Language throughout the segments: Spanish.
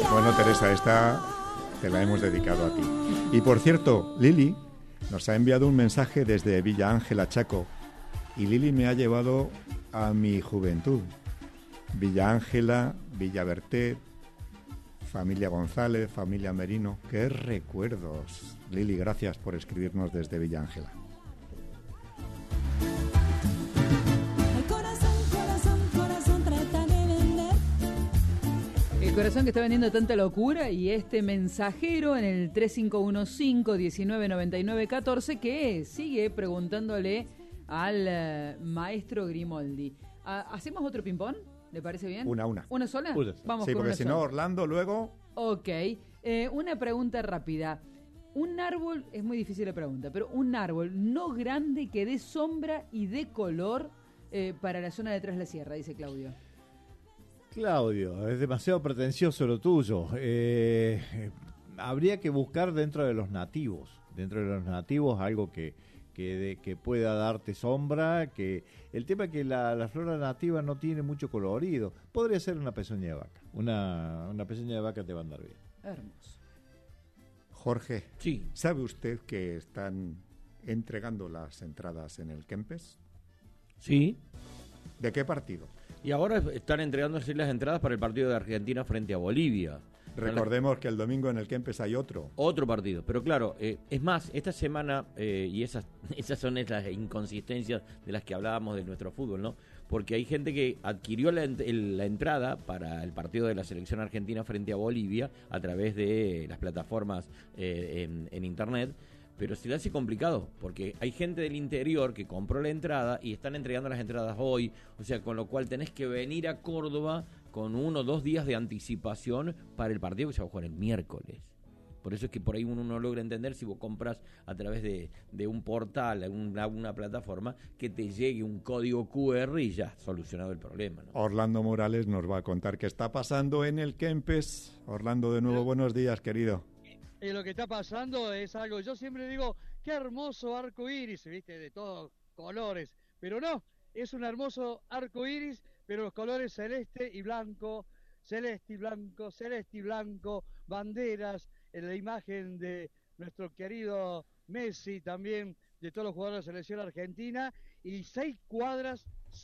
Bueno, Teresa, esta te la hemos dedicado a ti. Y por cierto, Lili nos ha enviado un mensaje desde Villa Ángela, Chaco. Y Lili me ha llevado a mi juventud. Villa Ángela, Villa Bertet, familia González, familia Merino. ¡Qué recuerdos! Lili, gracias por escribirnos desde Villa Ángela. El corazón que está vendiendo tanta locura y este mensajero en el 3515-199914 que sigue preguntándole al maestro Grimoldi. ¿Hacemos otro ping-pong? ¿Le parece bien? Una. ¿Una sola? Vamos sí, con porque una si sola. no, Orlando luego... Ok. Una pregunta rápida. Un árbol, es muy difícil la pregunta, pero un árbol no grande que dé sombra y dé color para la zona detrás de la sierra, dice Claudio. Claudio, es demasiado pretencioso lo tuyo. Habría que buscar dentro de los nativos algo que pueda darte sombra, que el tema es que la flora nativa no tiene mucho colorido. Podría ser una pezuña de vaca. Una pezuña de vaca te va a andar bien. Hermoso. Jorge, sí. ¿Sabe usted que están entregando las entradas en el Kempes? Sí. ¿De qué partido? Y ahora están entregándose las entradas para el partido de Argentina frente a Bolivia. Recordemos que el domingo en el Kempes hay otro partido, pero claro, es más, esta semana, y esas son las inconsistencias de las que hablábamos de nuestro fútbol, ¿no? Porque hay gente que adquirió la entrada para el partido de la selección argentina frente a Bolivia a través de las plataformas en internet, pero se le hace complicado, porque hay gente del interior que compró la entrada y están entregando las entradas hoy, o sea, con lo cual tenés que venir a Córdoba con 1 o 2 días de anticipación para el partido que se va a jugar el miércoles. Por eso es que por ahí uno no logra entender si vos compras a través de un portal, una plataforma, que te llegue un código QR y ya, solucionado el problema, ¿no? Orlando Morales nos va a contar qué está pasando en el Kempes. Orlando, de nuevo, buenos días, querido. Y lo que está pasando es algo, yo siempre digo, qué hermoso arco iris, viste, de todos colores, pero no, es un hermoso arco iris, pero los colores celeste y blanco, banderas, en la imagen de nuestro querido Messi, también de todos los jugadores de la selección argentina, y 6 cuadras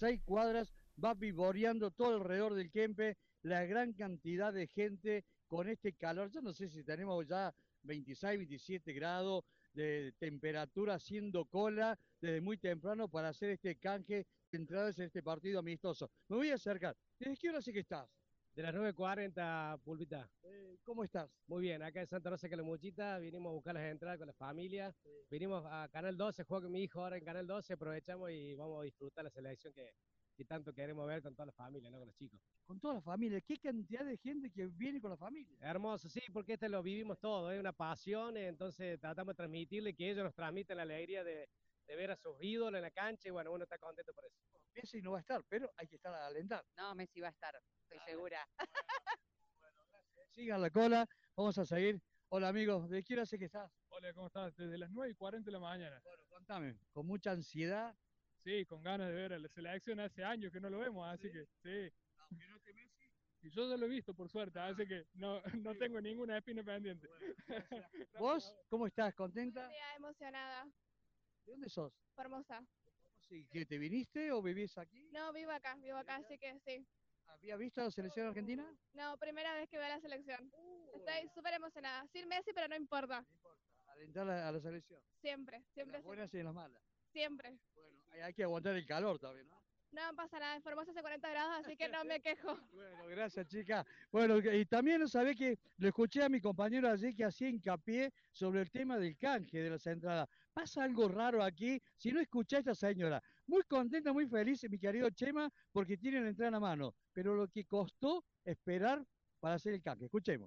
va vivoreando todo alrededor del Kempe, la gran cantidad de gente con este calor. Yo no sé si tenemos ya 26, 27 grados de temperatura, haciendo cola desde muy temprano para hacer este canje de entradas en este partido amistoso. Me voy a acercar. ¿Desde qué hora sí que estás? De las 9:40, Pulpita. ¿Cómo estás? Muy bien, acá en Santa Rosa Calamuchita, vinimos a buscar las entradas con la familia. Sí. Vinimos a Canal 12, juego con mi hijo ahora en Canal 12, aprovechamos y vamos a disfrutar la selección que tanto queremos ver con toda la familia, ¿no? Con los chicos. Con toda la familia, qué cantidad de gente que viene con la familia. Hermoso, sí, porque lo vivimos todo, es una pasión, entonces tratamos de transmitirle, que ellos nos transmiten la alegría de ver a sus ídolos en la cancha y bueno, uno está contento por eso. Messi no va a estar, pero hay que estar a alentar. No, Messi va a estar, estoy segura. Bueno, gracias. Sigan la cola, vamos a seguir. Hola amigos, ¿de qué hora sé que estás? Hola, ¿cómo estás? Desde las 9:40 de la mañana. Bueno, contame, con mucha ansiedad. Sí, con ganas de ver a la selección, hace años que no lo vemos, así que sí. Aunque no esté Messi. Y yo ya lo he visto, por suerte, así que no tengo ninguna espina pendiente. Bueno, ¿vos cómo estás? ¿Contenta? Sí, emocionada. ¿De dónde sos? Formosa. Sí, ¿que te viniste o vivís aquí? No, vivo acá, así que sí. ¿Había visto a la selección argentina? No, primera vez que veo a la selección. Estoy súper emocionada. Sin Messi, pero no importa. No importa, alentar a la selección. Siempre. En las buenas y en las malas. Siempre. Bueno, hay que aguantar el calor también, ¿no? No pasa nada, en Formosa hace 40 grados, así que no me quejo. Bueno, gracias, chica. Bueno, y también sabés que lo escuché a mi compañero ayer que hacía hincapié sobre el tema del canje de las entradas. Pasa algo raro aquí, si no escuché a esta señora. Muy contenta, muy feliz, mi querido Chema, porque tiene la entrada en la mano. Pero lo que costó esperar para hacer el canje. Escuchemos.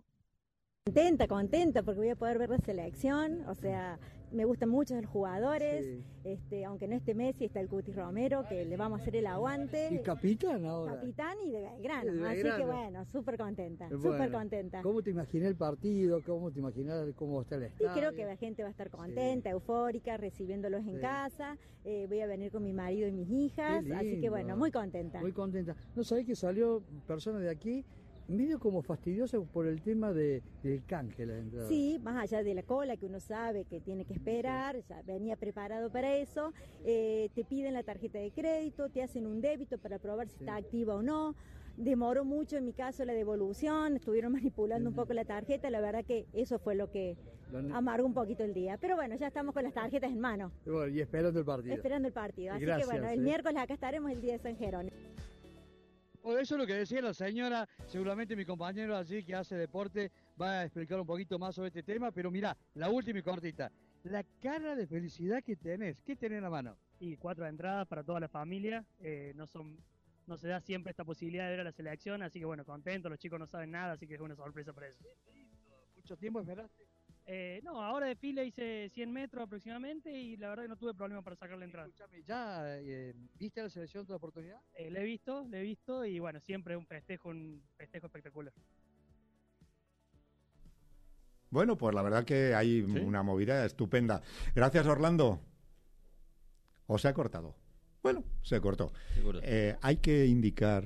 Contenta porque voy a poder ver la selección, o sea, me gustan mucho los jugadores, sí. Aunque no esté Messi, está el Cuti Romero, que le vamos a hacer el aguante. ¿Y capitán ahora? Capitán y de Belgrano, así que bueno, súper contenta, súper contenta. ¿Cómo te imaginé el partido? ¿Cómo te imaginas cómo está el estadio? Y creo que la gente va a estar contenta, eufórica, recibiéndolos en casa, voy a venir con mi marido y mis hijas, así que bueno, muy contenta. Muy contenta. ¿No sabés que salió persona de aquí medio como fastidiosa por el tema del canje la entrada. Sí, más allá de la cola que uno sabe que tiene que esperar, ya venía preparado para eso, te piden la tarjeta de crédito, te hacen un débito para probar si está activa o no. Demoró mucho en mi caso la devolución, estuvieron manipulando un poco la tarjeta, la verdad que eso fue lo que amargó un poquito el día. Pero bueno, ya estamos con las tarjetas en mano. Bueno, y esperando el partido. Esperando el partido. Así Gracias, que bueno, el miércoles acá estaremos el día de San Jerónimo. Eso es lo que decía la señora, seguramente mi compañero allí que hace deporte va a explicar un poquito más sobre este tema, pero mirá, la última y cortita, la cara de felicidad que tenés, ¿qué tenés en la mano? Y 4 entradas para toda la familia, no se da siempre esta posibilidad de ver a la selección, así que bueno, contento, los chicos no saben nada, así que es una sorpresa para ellos. ¿Mucho tiempo esperaste? No, ahora de fila hice 100 metros aproximadamente y la verdad que no tuve problema para sacar la entrada. Escuchame, ¿ya viste a la selección toda oportunidad? Le he visto y bueno, siempre un festejo espectacular. Bueno, pues la verdad que hay una movida estupenda. Gracias, Orlando. ¿O se ha cortado? Bueno, se cortó. Hay que indicar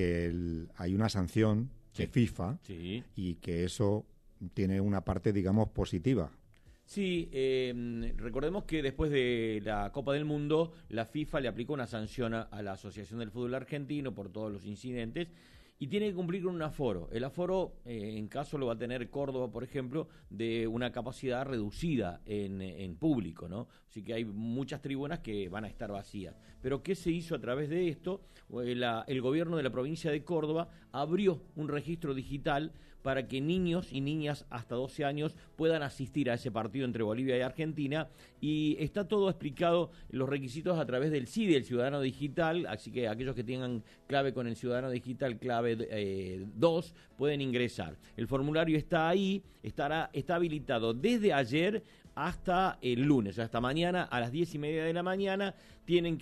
que hay una sanción de FIFA y que eso tiene una parte, digamos, positiva. Sí, recordemos que después de la Copa del Mundo, la FIFA le aplicó una sanción a la Asociación del Fútbol Argentino por todos los incidentes y tiene que cumplir con un aforo. El aforo, en caso lo va a tener Córdoba, por ejemplo, de una capacidad reducida en público, ¿no? Así que hay muchas tribunas que van a estar vacías. Pero ¿qué se hizo a través de esto? El gobierno de la provincia de Córdoba abrió un registro digital para que niños y niñas hasta 12 años puedan asistir a ese partido entre Bolivia y Argentina, y está todo explicado, los requisitos a través del CIDI, el Ciudadano Digital, así que aquellos que tengan clave con el Ciudadano Digital, clave 2, pueden ingresar. El formulario está ahí, está habilitado desde ayer hasta el lunes, hasta mañana a las 10:30 de la mañana, tienen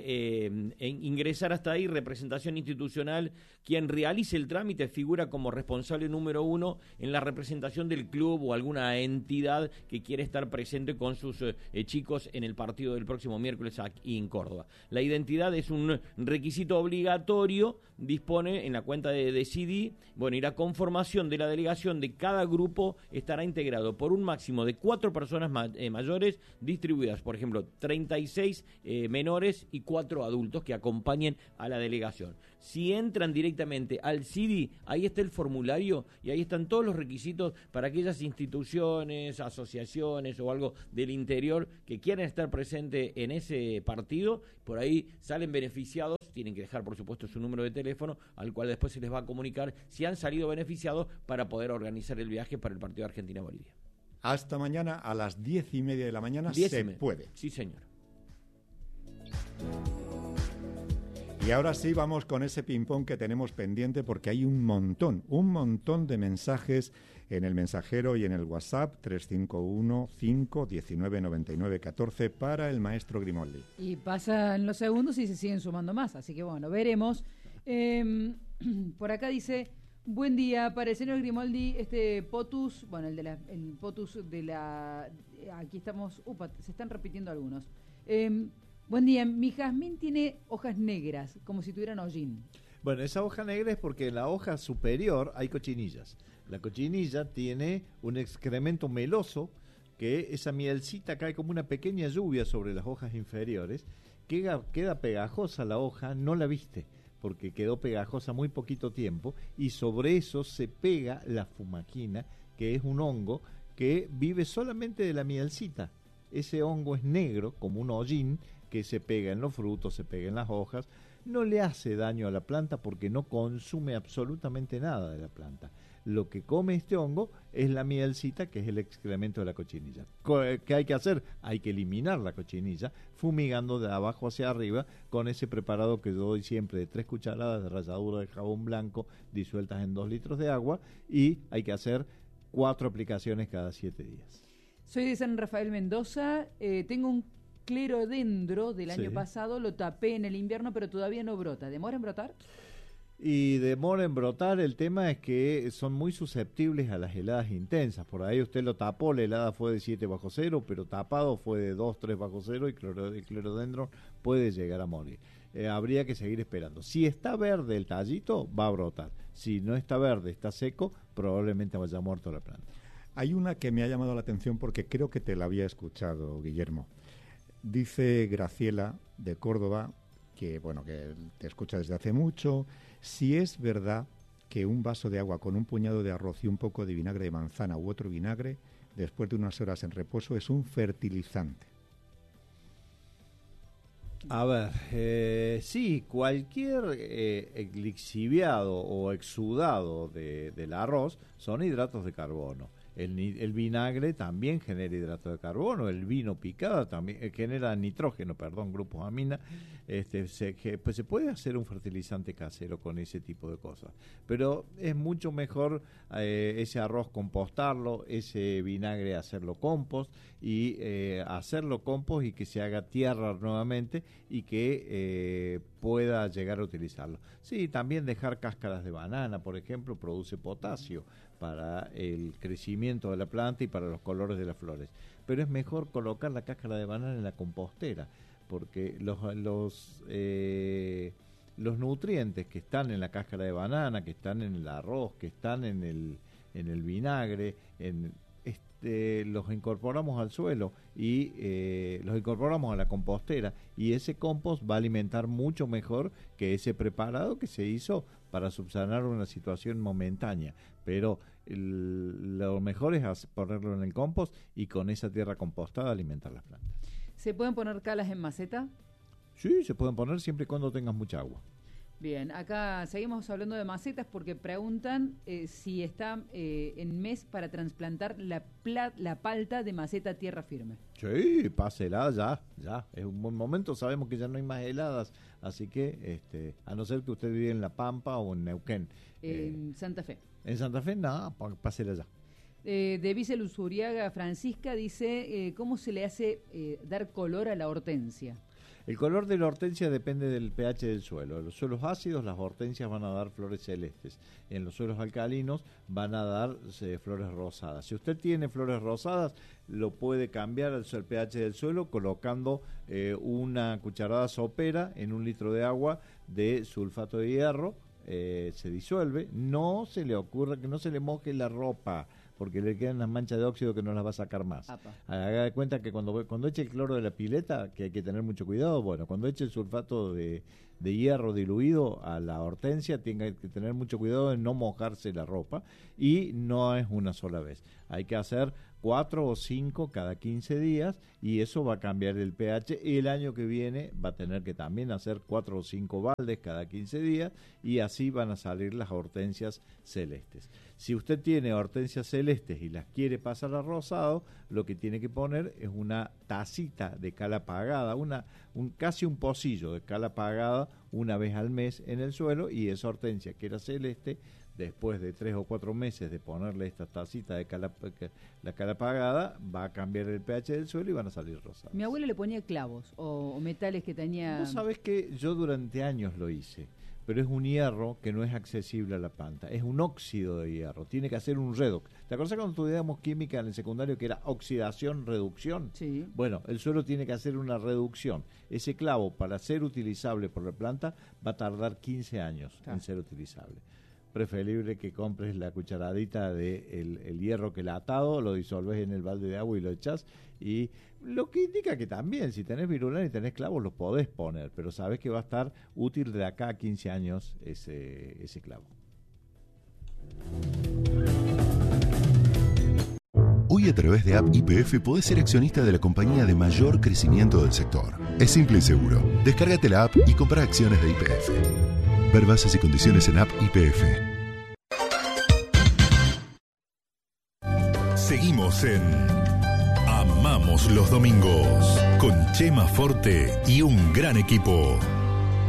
que ingresar hasta ahí. Representación institucional, quien realice el trámite figura como responsable número 1 en la representación del club o alguna entidad que quiere estar presente con sus chicos en el partido del próximo miércoles aquí en Córdoba. La identidad es un requisito obligatorio, dispone en la cuenta de CD, y la conformación de la delegación de cada grupo estará integrado por un máximo de 4 personas mayores, distribuidas, por ejemplo, 36 menores y 4 adultos que acompañen a la delegación. Si entran directamente al CIDI, ahí está el formulario y ahí están todos los requisitos para aquellas instituciones, asociaciones o algo del interior que quieran estar presentes en ese partido. Por ahí salen beneficiados, tienen que dejar por supuesto su número de teléfono, al cual después se les va a comunicar si han salido beneficiados para poder organizar el viaje para el partido de Argentina-Bolivia. Hasta mañana a las 10:30 de la mañana puede. Sí, señor. Y ahora sí vamos con ese ping-pong que tenemos pendiente, porque hay un montón de mensajes en el mensajero y en el WhatsApp 351-519-9914 para el maestro Grimaldi. Y pasan los segundos y se siguen sumando más, así que bueno, veremos. Por acá dice: buen día, para el señor Grimaldi, este POTUS, el POTUS de la... Aquí estamos, se están repitiendo algunos. Buen día, mi jazmín tiene hojas negras, como si tuvieran hollín. Bueno, esa hoja negra es porque en la hoja superior hay cochinillas. La cochinilla tiene un excremento meloso, que esa mielcita cae como una pequeña lluvia sobre las hojas inferiores, queda pegajosa la hoja, no la viste, porque quedó pegajosa muy poquito tiempo, y sobre eso se pega la fumaquina, que es un hongo que vive solamente de la mielcita. Ese hongo es negro, como un hollín, que se pega en los frutos, se pega en las hojas, no le hace daño a la planta porque no consume absolutamente nada de la planta. Lo que come este hongo es la mielcita, que es el excremento de la cochinilla. ¿Qué hay que hacer? Hay que eliminar la cochinilla fumigando de abajo hacia arriba con ese preparado que yo doy siempre de 3 cucharadas de ralladura de jabón blanco disueltas en 2 litros de agua, y hay que hacer 4 aplicaciones cada 7 días. Soy de San Rafael, Mendoza, tengo un clerodendro del año pasado, lo tapé en el invierno, pero todavía no brota. ¿Demora en brotar? Y demora en brotar. El tema es que son muy susceptibles a las heladas intensas. Por ahí usted lo tapó, la helada fue de 7 bajo cero, pero tapado fue de 2, 3 bajo cero, y el clerodendro puede llegar a morir. habría que seguir esperando. Si está verde el tallito, va a brotar. Si no está verde, está seco, probablemente vaya muerto la planta. Hay una que me ha llamado la atención porque creo que te la había escuchado, Guillermo. Dice Graciela de Córdoba, que te escucha desde hace mucho, si es verdad que un vaso de agua con un puñado de arroz y un poco de vinagre de manzana u otro vinagre, después de unas horas en reposo, es un fertilizante. A ver, sí, cualquier lixiviado o exudado del arroz son hidratos de carbono. El vinagre también genera hidratos de carbono, el vino picado también genera nitrógeno, grupos amina. Se puede hacer un fertilizante casero con ese tipo de cosas, pero es mucho mejor ese arroz compostarlo, ese vinagre hacerlo compost y que se haga tierra nuevamente y que pueda llegar a utilizarlo. Sí, también dejar cáscaras de banana, por ejemplo, produce potasio para el crecimiento de la planta y para los colores de las flores, pero es mejor colocar la cáscara de banana en la compostera, porque los nutrientes que están en la cáscara de banana, que están en el arroz, que están en el vinagre, los incorporamos al suelo y los incorporamos a la compostera, y ese compost va a alimentar mucho mejor que ese preparado que se hizo para subsanar una situación momentánea. Pero lo mejor es ponerlo en el compost y con esa tierra compostada alimentar las plantas. ¿Se pueden poner calas en maceta? Sí, se pueden poner siempre y cuando tengas mucha agua. Bien, acá seguimos hablando de macetas porque preguntan si está en mes para trasplantar la palta de maceta a tierra firme. Sí, pásela ya. Es un buen momento, sabemos que ya no hay más heladas, así que a no ser que usted vive en La Pampa o en Neuquén. En Santa Fe. En Santa Fe, nada, pásela ya. De Vice Luzuriaga, Francisca dice, ¿cómo se le hace dar color a la hortensia? El color de la hortensia depende del pH del suelo. En los suelos ácidos las hortensias van a dar flores celestes. En los suelos alcalinos van a dar flores rosadas. Si usted tiene flores rosadas, lo puede cambiar el pH del suelo colocando una cucharada sopera en 1 litro de agua de sulfato de hierro. Se disuelve. No se le ocurra que no se le moje la ropa, porque le quedan las manchas de óxido que no las va a sacar más. Haga de cuenta que cuando eche el cloro de la pileta, que hay que tener mucho cuidado, cuando eche el sulfato de hierro diluido a la hortensia, tenga que tener mucho cuidado de no mojarse la ropa, y no es una sola vez. Hay que hacer 4 o 5 cada 15 días, y eso va a cambiar el pH, y el año que viene va a tener que también hacer 4 o 5 baldes cada 15 días, y así van a salir las hortensias celestes. Si usted tiene hortensias celestes y las quiere pasar a rosado, lo que tiene que poner es una tacita de cal apagada, casi un pocillo de cal apagada una vez al mes en el suelo, y esa hortensia que era celeste, después de 3 o 4 meses de ponerle esta tacita de la cal apagada, va a cambiar el pH del suelo y van a salir rosadas. Mi abuela le ponía clavos o metales que tenía... Vos sabés que yo durante años lo hice, pero es un hierro que no es accesible a la planta, es un óxido de hierro, tiene que hacer un redox. ¿Te acuerdas cuando estudiamos química en el secundario que era oxidación, reducción? Sí. Bueno, el suelo tiene que hacer una reducción. Ese clavo, para ser utilizable por la planta, va a tardar 15 años en ser utilizable. Preferible que compres la cucharadita de el hierro que la atado, lo disolves en el balde de agua y lo echás, y lo que indica que también si tenés virulana y tenés clavos los podés poner, pero sabés que va a estar útil de acá a 15 años ese clavo. Hoy a través de App YPF podés ser accionista de la compañía de mayor crecimiento del sector. Es simple y seguro. Descárgate la app y compra acciones de YPF. Ver bases y condiciones en App YPF. Seguimos en Amamos los Domingos con Chema Forte y un gran equipo.